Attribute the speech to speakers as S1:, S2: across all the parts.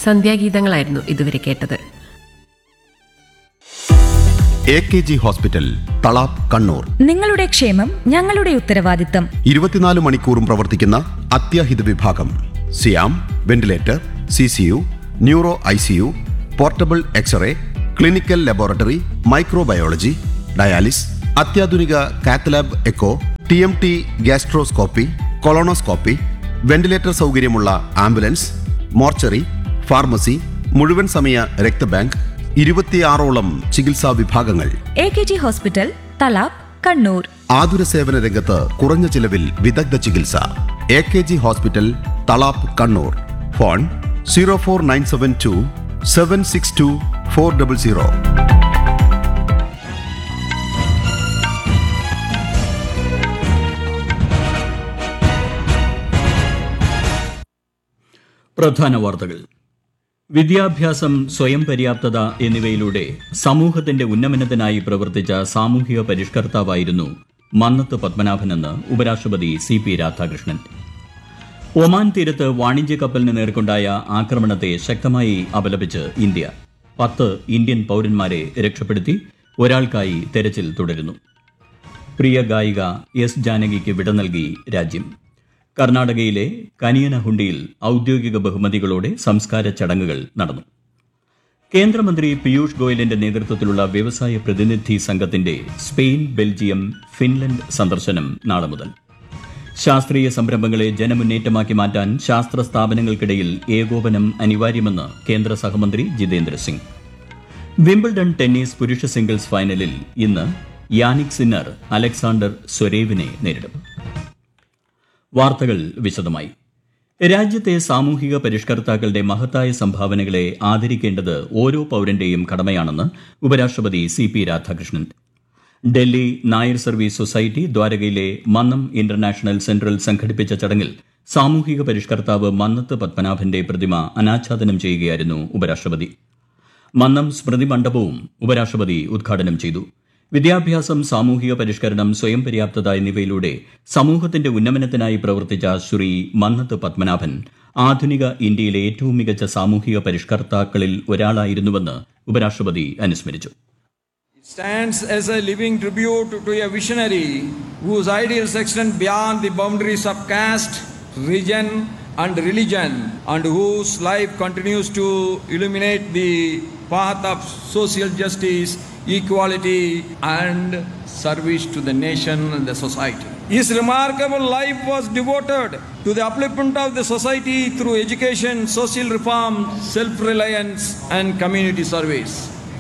S1: സന്ധ്യാഗീതങ്ങളായിരുന്നു ഇതുവരെ കേട്ടത്.
S2: AKG hospital, Thalap, Kannur.
S3: നിങ്ങളുടെ ക്ഷേമം ഞങ്ങളുടെ ഉത്തരവാദിത്തം.
S2: 24 മണിക്കൂറും പ്രവർത്തിക്കുന്ന അത്യാഹിത വിഭാഗം. സിയാം, ventilator, CCU, neuro ICU, portable x-ray, clinical laboratory, microbiology, dialysis, അത്യാധുനിക cath lab echo, TMT gastroscopy, colonoscopy, ventilator സൗകര്യമുള്ള ആംബുലൻസ്, മോർച്ചറി, ഫാർമസി, മുഴുവൻ സമയ രക്തബാങ്ക്, 26ഓളം ചികിത്സാ വിഭാഗങ്ങൾ.
S3: AKG hospital, Thalap, Kannur.
S2: ആതുര സേവന രംഗത്ത് കുറഞ്ഞ ചിലവിൽ വിദഗ്ധ ചികിത്സ. AKG hospital, Thalap, Kannur. Phone 04972 762 400.
S4: പ്രധാന വാർത്തകൾ. വിദ്യാഭ്യാസം, സ്വയം പര്യാപ്തത എന്നിവയിലൂടെ സമൂഹത്തിന്റെ ഉന്നമനത്തിനായി പ്രവർത്തിച്ച സാമൂഹിക പരിഷ്കർത്താവായിരുന്നു മന്നത്ത് പത്മനാഭനെന്ന് ഉപരാഷ്ട്രപതി CP രാധാകൃഷ്ണൻ. ഒമാൻ തീരത്ത് വാണിജ്യ കപ്പലിന് നേർക്കുണ്ടായ ആക്രമണത്തെ ശക്തമായി അപലപിച്ച് ഇന്ത്യ. 10 ഇന്ത്യൻ പൌരന്മാരെ രക്ഷപ്പെടുത്തി. ഒരാൾക്കായി തെരച്ചിൽ തുടരുന്നു. പ്രിയ ഗായിക S. ജാനകിക്ക് വിട നൽകി രാജ്യം. കർണാടകയിലെ കനിയനഹുണ്ടിയിൽ ഔദ്യോഗിക ബഹുമതികളോടെ സംസ്കാര ചടങ്ങുകൾ നടന്നു. കേന്ദ്രമന്ത്രി പീയൂഷ് ഗോയലിന്റെ നേതൃത്വത്തിലുള്ള വ്യവസായ പ്രതിനിധി സംഘത്തിന്റെ സ്പെയിൻ, ബെൽജിയം, ഫിൻലൻഡ് സന്ദർശനം നാളെ മുതൽ. ശാസ്ത്രീയ സംരംഭങ്ങളെ ജനമുന്നേറ്റമാക്കി മാറ്റാൻ ശാസ്ത്ര സ്ഥാപനങ്ങൾക്കിടയിൽ ഏകോപനം അനിവാര്യമെന്ന് കേന്ദ്ര സഹമന്ത്രി ജിതേന്ദ്ര സിംഗ്. വിംബിൾഡൺ ടെന്നീസ് പുരുഷ സിംഗിൾസ് ഫൈനലിൽ ഇന്ന് യാനിക് സിന്നർ അലക്സാണ്ടർ സ്വരേവിനെ നേരിടും. വാർത്തകൾ വിശദമായി. രാജ്യത്തെ സാമൂഹിക പരിഷ്കർത്താക്കളുടെ മഹത്തായ സംഭാവനകളെ ആദരിക്കേണ്ടത് ഓരോ പൌരന്റെയും കടമയാണെന്ന് ഉപരാഷ്ട്രപതി CP Radhakrishnan. Delhi Nair service society ദ്വാരകയിലെ Mannam international സെന്ററിൽ സംഘടിപ്പിച്ച ചടങ്ങിൽ സാമൂഹിക പരിഷ്കർത്താവ് മന്നത്ത് പത്മനാഭന്റെ പ്രതിമ അനാച്ഛാദനം ചെയ്യുകയായിരുന്നു ഉപരാഷ്ട്രപതി. മന്നം സ്മൃതി മണ്ഡപവും ഉപരാഷ്ട്രപതി ഉദ്ഘാടനം ചെയ്തു. വിദ്യാഭ്യാസം, സാമൂഹിക പരിഷ്കരണം, സ്വയം പര്യാപ്തത എന്നിവയിലൂടെ സമൂഹത്തിന്റെ ഉന്നമനത്തിനായി പ്രവർത്തിച്ച ശ്രീ മന്നത്ത് പത്മനാഭൻ ആധുനിക ഇന്ത്യയിലെ ഏറ്റവും മികച്ച സാമൂഹിക പരിഷ്കർത്താക്കളിൽ ഒരാളായിരുന്നുവെന്ന് ഉപരാഷ്ട്രപതി അനുസ്മരിച്ചു.
S5: Stands as a living tribute to a visionary whose ideals extend beyond the boundaries of caste, region and religion, and whose life continues to illuminate the path of social justice, equality and service to the nation and the society. His remarkable life was devoted to the upliftment of the society through education, social reform, self-reliance and community service.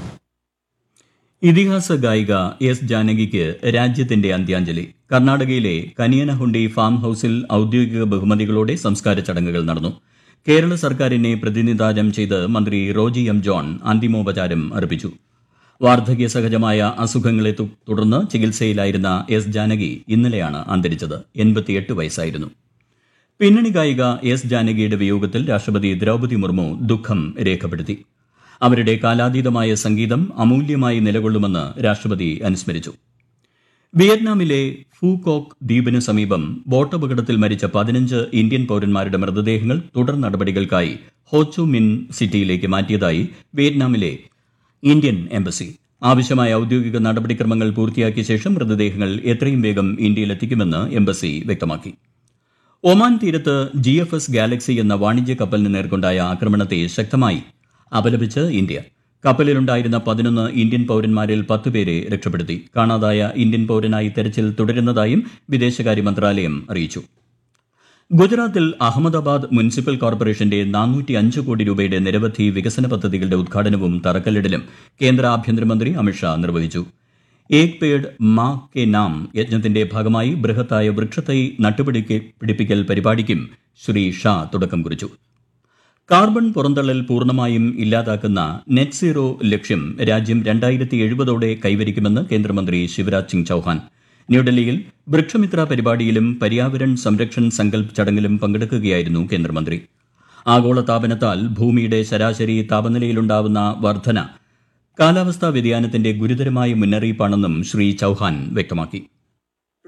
S4: ഇതിഹാസ ഗായിക S. ജാനകിക്ക് രാജ്യത്തിന്റെ അന്ത്യാഞ്ജലി. കർണാടകയിലെ കനിയനഹുണ്ടി farm ഹൌസിൽ ഔദ്യോഗിക ബഹുമതികളോടെ സംസ്കാര ചടങ്ങുകൾ നടന്നു. കേരള സർക്കാരിനെ പ്രതിനിധാനം ചെയ്ത് മന്ത്രി റോജി M. ജോൺ അന്തിമോപചാരം അർപ്പിച്ചു. വാർദ്ധക്യ സഹജമായ അസുഖങ്ങളെ തുടർന്ന് ചികിത്സയിലായിരുന്ന S. ജാനകി ഇന്നലെയാണ് അന്തരിച്ചത്. 88 വയസ്സായിരുന്നു. പിന്നണി ഗായിക S. ജാനകിയുടെ വിയോഗത്തിൽ രാഷ്ട്രപതി ദ്രൌപദി മുർമു ദുഃഖം രേഖപ്പെടുത്തി. അവരുടെ കാലാതീതമായ സംഗീതം അമൂല്യമായി നിലകൊള്ളുമെന്ന് രാഷ്ട്രപതി അനുസ്മരിച്ചു. വിയറ്റ്നാമിലെ ഫൂകോക്ക് ദ്വീപിന് സമീപം ബോട്ടപകടത്തിൽ മരിച്ച 15 ഇന്ത്യൻ പൌരന്മാരുടെ മൃതദേഹങ്ങൾ തുടർ നടപടികൾക്കായി ഹോച്ചു മിൻ സിറ്റിയിലേക്ക് മാറ്റിയതായി വിയറ്റ്നാമിലെ ഇന്ത്യൻ എംബസി. ആവശ്യമായ ഔദ്യോഗിക നടപടിക്രമങ്ങൾ പൂർത്തിയാക്കിയ ശേഷം മൃതദേഹങ്ങൾ എത്രയും വേഗം ഇന്ത്യയിലെത്തിക്കുമെന്ന് എംബസി വ്യക്തമാക്കി. ഒമാൻ തീരത്ത് GFS ഗാലക്സി എന്ന വാണിജ്യ കപ്പലിന് നേർക്കുണ്ടായ ആക്രമണത്തെ ശക്തമായി അപലപിച്ച് ഇന്ത്യ. കപ്പലിലുണ്ടായിരുന്ന 11 ഇന്ത്യൻ പൌരന്മാരിൽ 10 പേരെ രക്ഷപ്പെടുത്തി. കാണാതായ ഇന്ത്യൻ പൌരനായി തെരച്ചിൽ തുടരുന്നതായും വിദേശകാര്യ മന്ത്രാലയം അറിയിച്ചു. ഗുജറാത്തിൽ അഹമ്മദാബാദ് മുനിസിപ്പൽ കോർപ്പറേഷന്റെ 405 കോടി രൂപയുടെ നിരവധി വികസന പദ്ധതികളുടെ ഉദ്ഘാടനവും തറക്കല്ലിടലും കേന്ദ്ര ആഭ്യന്തരമന്ത്രി അമിത്ഷാ നിർവഹിച്ചു. ഏക് പേഡ് മാ കെ നാം യജ്ഞത്തിന്റെ ഭാഗമായി ബൃഹത്തായ വൃക്ഷത്തൈ നട്ടുപിടിപ്പിക്കൽ പരിപാടിക്കും ശ്രീ ഷാ തുടക്കം കുറിച്ചു. കാർബൺ പുറന്തള്ളൽ പൂർണ്ണമായും ഇല്ലാതാക്കുന്ന നെറ്റ് സീറോ ലക്ഷ്യം രാജ്യം 2070 കൈവരിക്കുമെന്ന് കേന്ദ്രമന്ത്രി ശിവരാജ് സിംഗ് ചൌഹാൻ. ന്യൂഡൽഹിയിൽ വൃക്ഷമിത്ര പരിപാടിയിലും പര്യാവരൺ സംരക്ഷൺ സങ്കൽപ് ചടങ്ങിലും പങ്കെടുക്കുകയായിരുന്നു കേന്ദ്രമന്ത്രി. ആഗോളതാപനത്താൽ ഭൂമിയുടെ ശരാശരി താപനിലയിലുണ്ടാവുന്ന വർധന കാലാവസ്ഥാ വ്യതിയാനത്തിന്റെ ഗുരുതരമായ മുന്നറിയിപ്പാണെന്നും ശ്രീ ചൌഹാൻ വ്യക്തമാക്കി.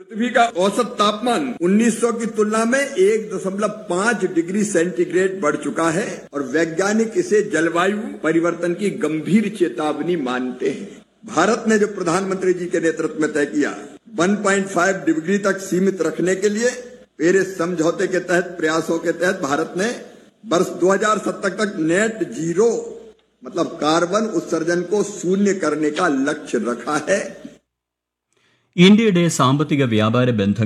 S6: पृथ्वी का औसत तापमान 1900 की तुलना में 1.5 डिग्री सेंटीग्रेड बढ़ चुका है और वैज्ञानिक इसे जलवायु परिवर्तन की गंभीर चेतावनी मानते हैं। भारत ने जो प्रधानमंत्री जी के नेतृत्व में तय किया 1.5 डिग्री तक सीमित रखने के लिए पेरिस समझौते के तहत प्रयासों के तहत भारत ने वर्ष 2070 तक नेट जीरो मतलब कार्बन उत्सर्जन को शून्य करने का लक्ष्य रखा है।
S4: ഇന്ത്യയുടെ സാമ്പത്തിക വ്യാപാര ബന്ധങ്ങൾ